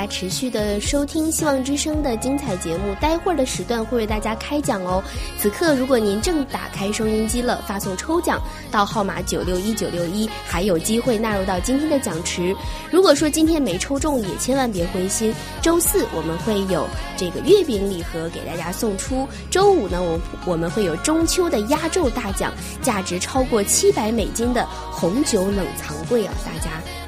持续的收听希望之声的精彩节目，待会儿的时段会为大家开奖哦。此刻如果您正打开收音机了，发送抽奖到号码961961，还有机会纳入到今天的奖池。如果说今天没抽中，也千万别灰心，周四我们会有这个月饼礼盒给大家送出，周五呢我们会有中秋的压轴大奖，价值超过700美金的红酒冷藏柜啊，大家